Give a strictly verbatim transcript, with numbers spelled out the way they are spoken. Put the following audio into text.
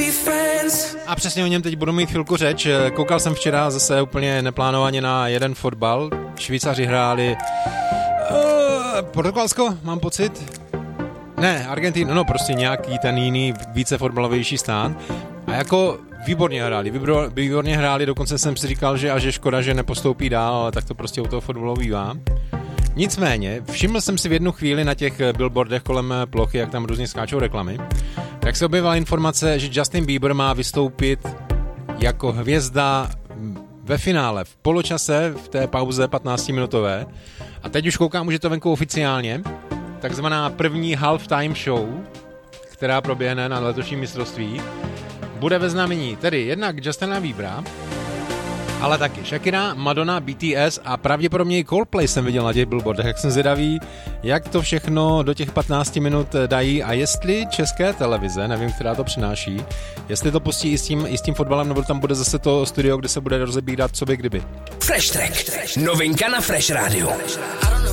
A přesně o něm teď budu mít chvilku řeč. Koukal jsem včera zase úplně neplánovaně na jeden fotbal. Švýcaři hráli uh, Portugalsko, mám pocit. Ne, Argentina, no prostě nějaký ten jiný více fotbalovější stán. A jako výborně hráli, výborně hráli, dokonce jsem si říkal, že až je škoda, že nepostoupí dál, ale tak to prostě u toho fotbalu bývá. Nicméně, všiml jsem si v jednu chvíli na těch billboardech kolem plochy, jak tam různě skáčou reklamy, tak se objevila informace, že Justin Bieber má vystoupit jako hvězda ve finále, v poločase, v té pauze patnáctiminutové. A teď už koukám, už je to venku oficiálně, takzvaná první halftime show, která proběhne na letošním mistrovství, bude ve znamení tedy jednak Justina Biebera, ale taky Shakira, Madonna, B T S a pravděpodobně i Coldplay jsem viděl na těch billboardech, jak jsem zvědavý, jak to všechno do těch patnácti minut dají a jestli české televize, nevím, která to přináší, jestli to pustí i s tím, i s tím fotbalem, nebo tam bude zase to studio, kde se bude rozebírat co by kdyby. Fresh Track, novinka na Fresh Radio.